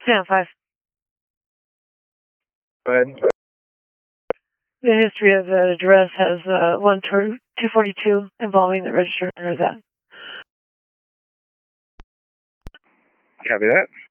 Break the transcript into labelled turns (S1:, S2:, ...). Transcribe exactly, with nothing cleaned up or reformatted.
S1: Stand five.
S2: Go ahead.
S1: The history of the address has uh, one two forty-two involving the register under that.
S2: Copy that.